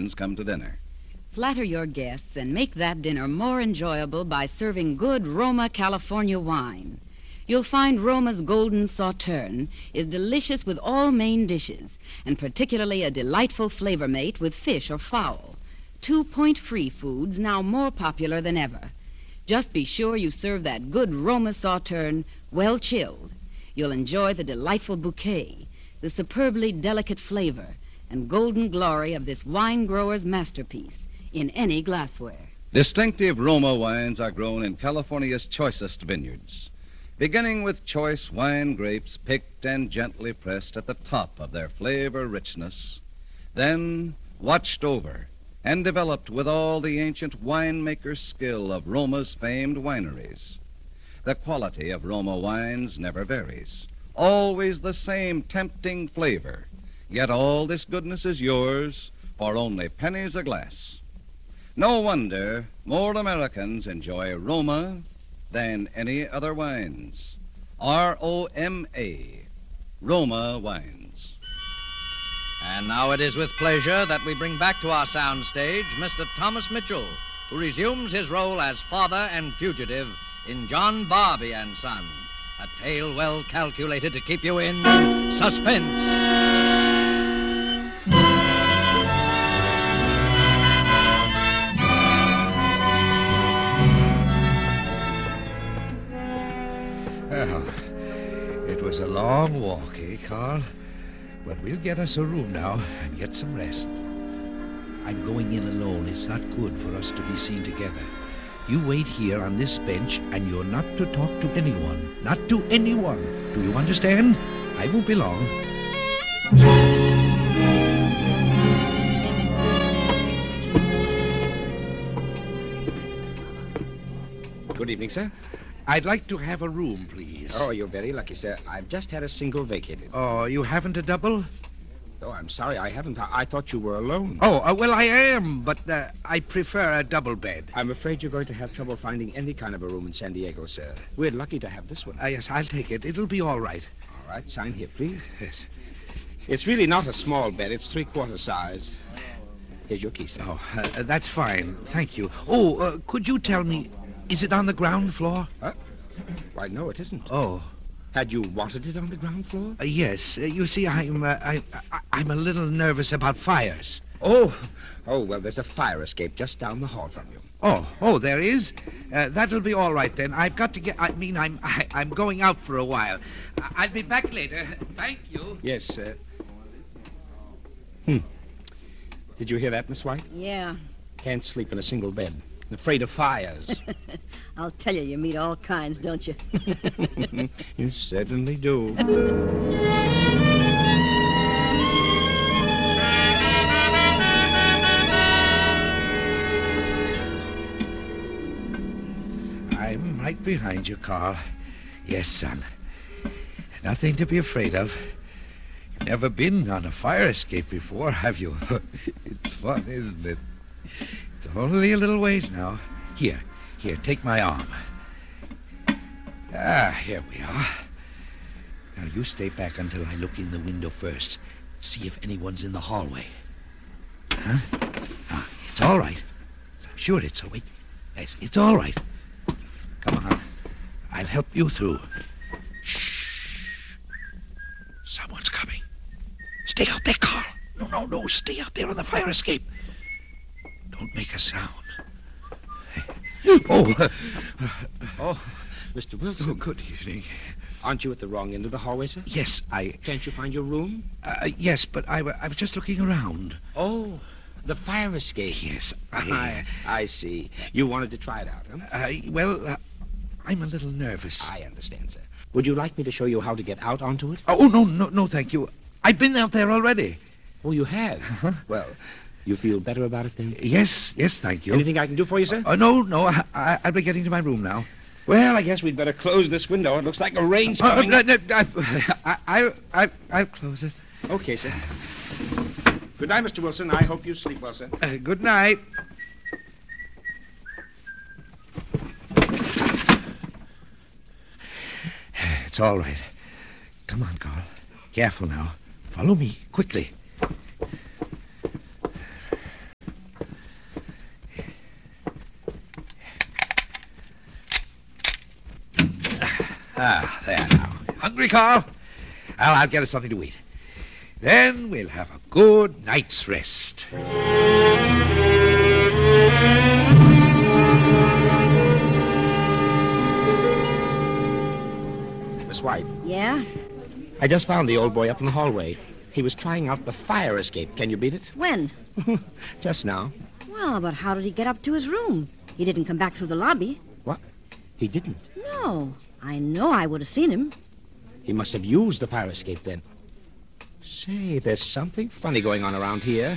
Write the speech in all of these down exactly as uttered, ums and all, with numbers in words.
patrons come to dinner. Flatter your guests and make that dinner more enjoyable by serving good Roma California wine. You'll find Roma's Golden Sauterne is delicious with all main dishes, and particularly a delightful flavor mate with fish or fowl. Two point-free foods now more popular than ever. Just be sure you serve that good Roma Sauterne well chilled. You'll enjoy the delightful bouquet, the superbly delicate flavor, and golden glory of this wine grower's masterpiece in any glassware. Distinctive Roma wines are grown in California's choicest vineyards, beginning with choice wine grapes picked and gently pressed at the top of their flavor richness, then watched over and developed with all the ancient winemaker's skill of Roma's famed wineries. The quality of Roma wines never varies, always the same tempting flavor, yet all this goodness is yours for only pennies a glass. No wonder more Americans enjoy Roma than any other wines. R O M A, Roma Wines. And now it is with pleasure that we bring back to our soundstage Mister Thomas Mitchell, who resumes his role as father and fugitive in John Barbie and Son, a tale well calculated to keep you in suspense. Well, it was a long walk, eh, Carl? But we'll get us a room now and get some rest. I'm going in alone. It's not good for us to be seen together. You wait here on this bench, and you're not to talk to anyone. Not to anyone. Do you understand? I won't be long. Good evening, sir. I'd like to have a room, please. Oh, you're very lucky, sir. I've just had a single vacated. Oh, you haven't a double? Oh, I'm sorry, I haven't. I, I thought you were alone. Oh, uh, well, I am, but uh, I prefer a double bed. I'm afraid you're going to have trouble finding any kind of a room in San Diego, sir. We're lucky to have this one. Uh, yes, I'll take it. It'll be all right. All right, sign here, please. Yes. It's really not a small bed. It's three-quarter size. Here's your key, sir. Oh, uh, that's fine. Thank you. Oh, uh, could you tell me, is it on the ground floor? Huh? Why, no, it isn't. Oh. Had you wanted it on the ground floor? Uh, yes. Uh, you see, I'm, uh, I, I, I'm a little nervous about fires. Oh. Oh, well, there's a fire escape just down the hall from you. Oh, oh, there is? Uh, that'll be all right, then. I've got to get... I mean, I'm I, I'm going out for a while. I- I'll be back later. Thank you. Yes, sir. Hmm. Did you hear that, Miss White? Yeah. Can't sleep in a single bed. Afraid of fires. I'll tell you, you meet all kinds, don't you? You certainly do. I'm right behind you, Carl. Yes, son. Nothing to be afraid of. You've never been on a fire escape before, have you? It's fun, isn't it? It's only a little ways now. Here, here, take my arm. Ah, here we are. Now, you stay back until I look in the window first. See if anyone's in the hallway. Huh? Ah, it's all right. I'm sure it's all right. Yes, it's all right. Come on. I'll help you through. Shh. Someone's coming. Stay out there, Carl. No, no, no. Stay out there on the fire escape. Don't make a sound. Oh. Uh, Oh, Mister Wilson. oh, good evening. Aren't you at the wrong end of the hallway, sir? Yes, I... Can't you find your room? Uh, yes, but I, wa- I was just looking around. Oh, the fire escape. Yes, I, I... I see. You wanted to try it out, huh? I well, uh, I'm a little nervous. I understand, sir. Would you like me to show you how to get out onto it? Oh, no, no, no, thank you. I've been out there already. Oh, you have? Uh-huh. Well, you feel better about it then? Yes, yes, thank you. Anything I can do for you, sir? Uh, no, no, I, I, I'll be getting to my room now. Well, I guess we'd better close this window. It looks like a rain's Uh, coming. no, no, I, I, I, I'll close it. Okay, sir. Good night, Mister Wilson. I hope you sleep well, sir. Uh, good night. It's all right. Come on, Carl. Careful now. Follow me, quickly. Ah, there now. Hungry, Carl? Well, I'll get us something to eat. Then we'll have a good night's rest. Miss White, Yeah? I just found the old boy up in the hallway. He was trying out the fire escape. Can you beat it? When? Just now. Well, but how did he get up to his room? He didn't come back through the lobby. What? He didn't. No. I know I would have seen him. He must have used the fire escape then. Say, there's something funny going on around here.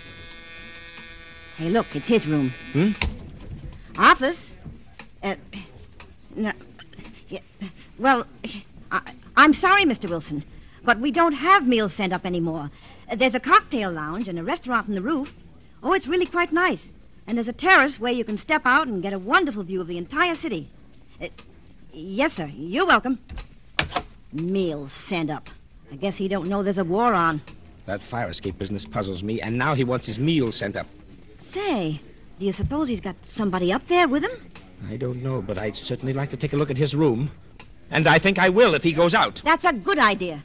Hey, look, it's his room. Hmm? Office? Uh, no. Yeah, well, I, I'm sorry, Mister Wilson, but we don't have meals sent up anymore. Uh, there's a cocktail lounge and a restaurant on the roof. Oh, it's really quite nice. And there's a terrace where you can step out and get a wonderful view of the entire city. Uh, yes, sir. You're welcome. Meals sent up. I guess he don't know there's a war on. That fire escape business puzzles me, and now he wants his meals sent up. Say, do you suppose he's got somebody up there with him? I don't know, but I'd certainly like to take a look at his room. And I think I will if he goes out. That's a good idea.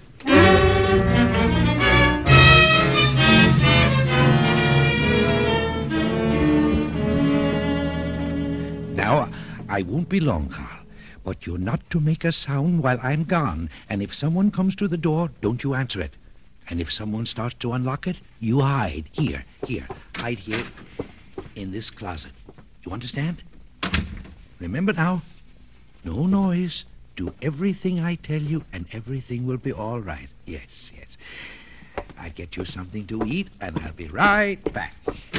Now, I won't be long, Carl. But you're not to make a sound while I'm gone. And if someone comes to the door, don't you answer it. And if someone starts to unlock it, you hide. Here, here. Hide here in this closet. You understand? Remember now, no noise. Do everything I tell you, and everything will be all right. Yes, yes. I'll get you something to eat, and I'll be right back.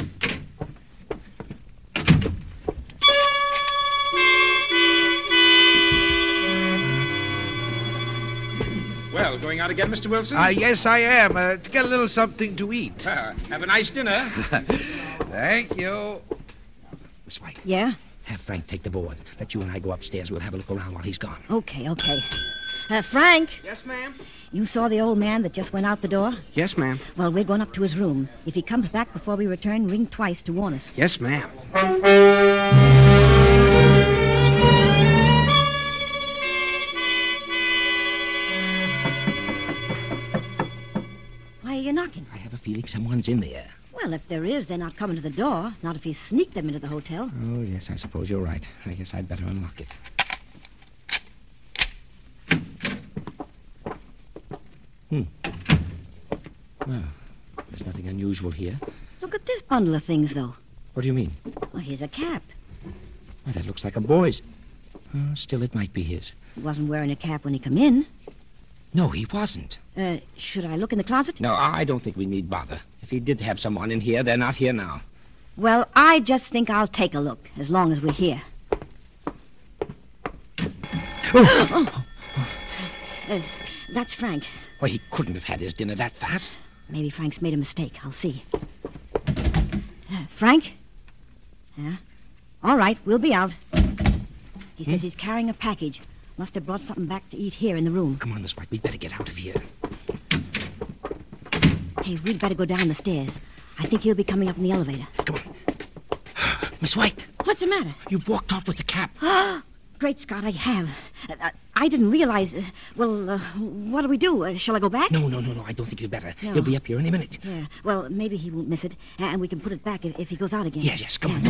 Well, going out again, Mister Wilson? Ah, yes, I am. Uh, to get a little something to eat. Uh, have a nice dinner. Thank you. Miss White, Yeah? have Frank take the board. Let you and I go upstairs. We'll have a look around while he's gone. Okay, okay. Uh, Frank, Yes, ma'am? you saw the old man that just went out the door? Yes, ma'am. Well, we're going up to his room. If he comes back before we return, ring twice to warn us. Yes, ma'am. Why are you knocking? I have a feeling someone's in there. Well, if there is, they're not coming to the door. Not if he sneaked them into the hotel. Oh, yes, I suppose you're right. I guess I'd better unlock it. Hmm. Well, there's nothing unusual here. Look at this bundle of things, though. What do you mean? Well, here's a cap. Well, that looks like a boy's. Oh, still, it might be his. He wasn't wearing a cap when he come in. No, he wasn't. Uh, should I look in the closet? No, I don't think we need bother. If he did have someone in here, they're not here now. Well, I just think I'll take a look, as long as we're here. Oh. Uh, that's Frank. Well, he couldn't have had his dinner that fast. Maybe Frank's made a mistake. I'll see. Uh, Frank? Yeah? All right, we'll be out. He says Hmm? he's carrying a package. Must have brought something back to eat here in the room. Come on, Miss White. We'd better get out of here. Hey, we'd better go down the stairs. I think he'll be coming up in the elevator. Come on. Miss White, What's the matter? you've walked off with the cap. Great Scott, I have. Uh, uh, I didn't realize. Uh, well, uh, what do we do? Uh, shall I go back? No, no, no, no. I don't think you'd better. No. He'll be up here any minute. Yeah. Well, maybe he won't miss it, and we can put it back if, if he goes out again. Yes, yes. Come on.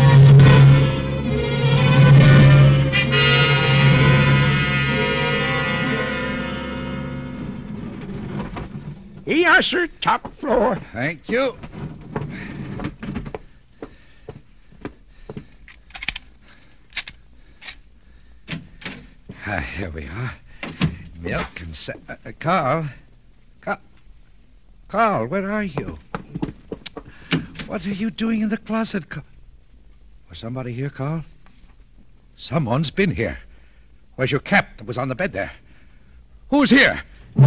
Yes, sir. Top floor. Thank you. Ah, here we are. Milk and... Sa- uh, uh, Carl? Carl? Carl, where are you? What are you doing in the closet, Carl? Was somebody here, Carl? Someone's been here. Where's your cap that was on the bed there? Who's here?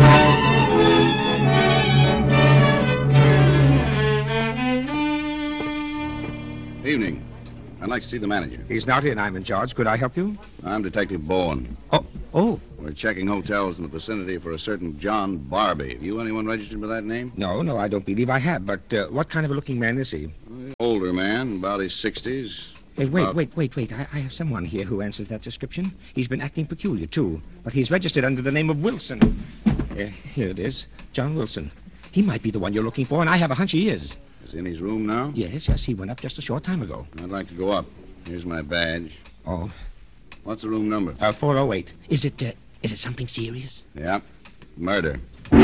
Evening. I'd like to see the manager. He's not in. I'm in charge. Could I help you? I'm Detective Bowen. Oh, oh. We're checking hotels in the vicinity for a certain John Barbie. Have you anyone registered with that name? No, no, I don't believe I have. But uh, what kind of a looking man is he? Older man, about his sixties. Hey, wait, Uh, wait, wait, wait. I, I have someone here who answers that description. He's been acting peculiar, too. But he's registered under the name of Wilson. Uh, here it is. John Wilson. He might be the one you're looking for, and I have a hunch he is. Is he in his room now? Yes, yes, he went up just a short time ago. I'd like to go up. Here's my badge. Oh, What's the room number? uh, four oh eight. Is it, uh, is it something serious? Yeah. Murder.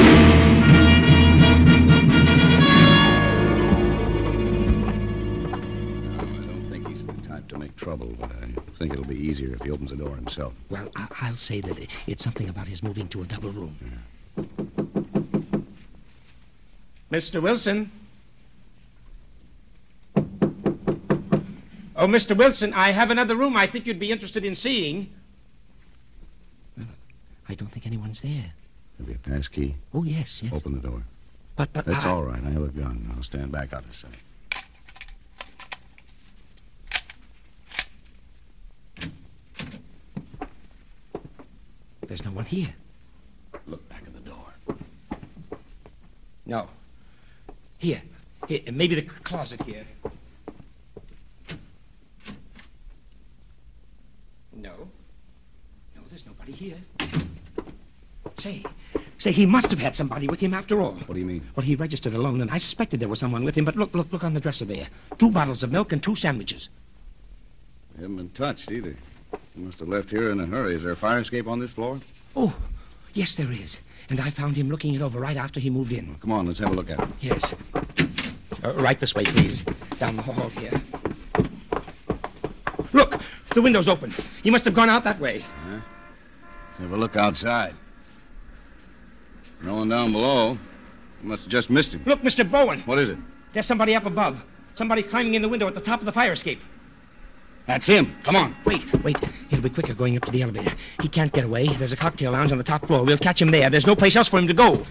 No, I don't think he's the type to make trouble, but I think it'll be easier if he opens the door himself. Well, I- I'll say that it's something about his moving to a double room. Mister Wilson? Oh, Mister Wilson, I have another room I think you'd be interested in seeing. Well, I don't think anyone's there. Have you a pass key? Oh, yes, yes. Open the door. But, but That's I... all right. I have a gun. I'll stand back out of sight. There's no one here. Look back at the door. No. Here. Here. Maybe the closet here. No. No, there's nobody here. Say, say, he must have had somebody with him after all. What do you mean? Well, he registered alone, and I suspected there was someone with him, but look, look, look on the dresser there. Two bottles of milk and two sandwiches. They haven't been touched either. He must have left here in a hurry. Is there a fire escape on this floor? Oh, yes, there is. And I found him looking it over right after he moved in. Come on, let's have a look at it. Yes. Uh, right this way, please. Down the hall here. Look, the window's open. He must have gone out that way. Huh? Let's have a look outside. No one down below. You must have just missed him. Look, Mister Bowen. What is it? There's somebody up above. Somebody climbing in the window at the top of the fire escape. That's him. Come on. Wait, wait. It'll be quicker going up to the elevator. He can't get away. There's a cocktail lounge on the top floor. We'll catch him there. There's no place else for him to go.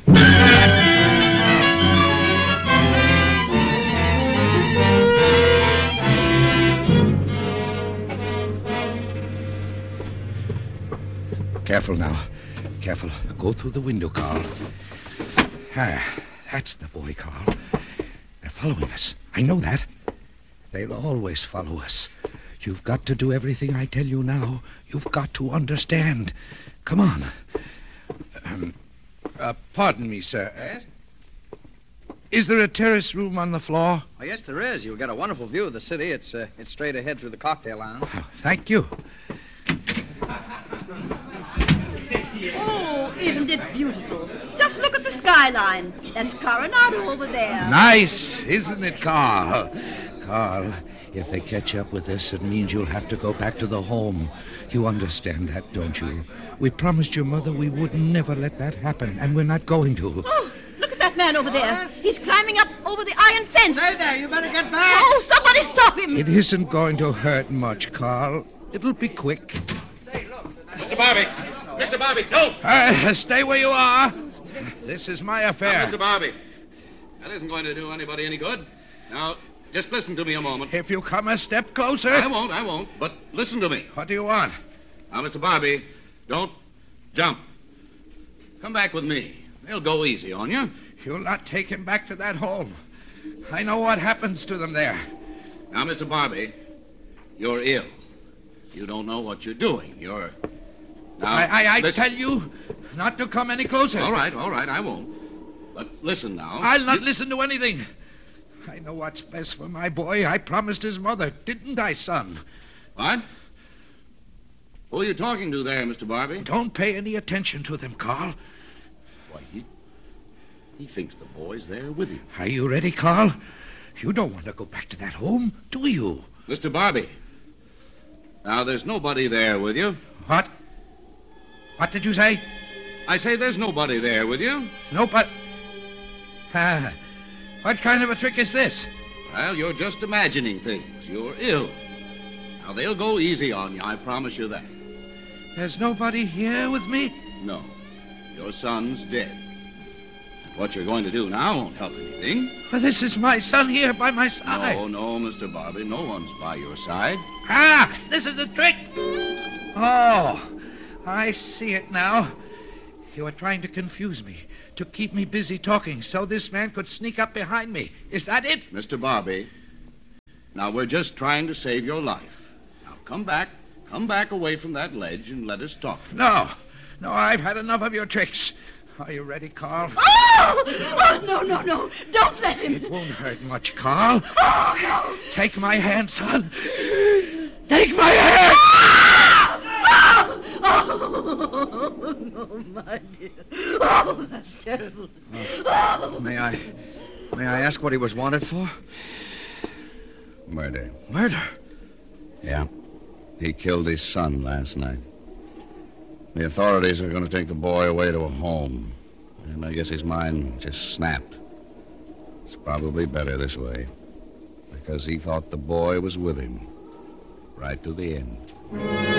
Careful now. Careful. Go through the window, Carl. Ah, that's the boy, Carl. They're following us. I know that. They'll always follow us. You've got to do everything I tell you now. You've got to understand. Come on. Um, uh, pardon me, sir. Yes? Is there a terrace room on the floor? Oh, yes, there is. You'll get a wonderful view of the city. It's uh, it's straight ahead through the cocktail lounge. Oh, thank you. Oh, isn't it beautiful? Just look at the skyline. That's Coronado over there. Nice, isn't it, Carl? Carl, if they catch up with us, it means you'll have to go back to the home. You understand that, don't you? We promised your mother we would never let that happen, and we're not going to. Oh, look at that man over there. He's climbing up over the iron fence. Stay there. You better get back. Oh, somebody stop him. It isn't going to hurt much, Carl. It'll be quick. Mister Bobby! Mister Bobby, don't! Uh, stay where you are. This is my affair. Mister Bobby, that isn't going to do anybody any good. Now, just listen to me a moment. If you come a step closer... I won't, I won't. But listen to me. What do you want? Now, Mister Bobby, don't jump. Come back with me. They'll go easy on you. You'll not take him back to that home. I know what happens to them there. Now, Mister Bobby, you're ill. You don't know what you're doing. You're... Now, I, I, I listen. tell you not to come any closer. All right, all right, I won't. But listen now. I'll not You- listen to anything. I know what's best for my boy. I promised his mother, didn't I, son? What? Who are you talking to there, Mister Barbie? Don't pay any attention to them, Carl. Why, he... He thinks the boy's there with him. Are you ready, Carl? You don't want to go back to that home, do you? Mister Barbie. Now, there's nobody there with you. What? What did you say? I say there's nobody there with you. No, but... Ah, what kind of a trick is this? Well, you're just imagining things. You're ill. Now, they'll go easy on you, I promise you that. There's nobody here with me? No. Your son's dead. And what you're going to do now won't help anything. Well, this is my son here by my side. No, no, Mister Barbie. No one's by your side. Ah, this is the trick. Oh, I see it now. You were trying to confuse me, to keep me busy talking, so this man could sneak up behind me. Is that it? Mister Barbie, Now, we're just trying to save your life. Now, come back. Come back away from that ledge and let us talk. No. No, I've had enough of your tricks. Are you ready, Carl? Oh! Oh, no, no, no. Don't let him. It won't hurt much, Carl. Oh, no. Take my hand, son. Take my hand! Oh, oh, no, my dear. Oh, that's terrible. Oh. May I... May I ask what he was wanted for? Murder. Murder? Yeah. He killed his son last night. The authorities are going to take the boy away to a home. And I guess his mind just snapped. It's probably better this way. Because he thought the boy was with him. Right to the end.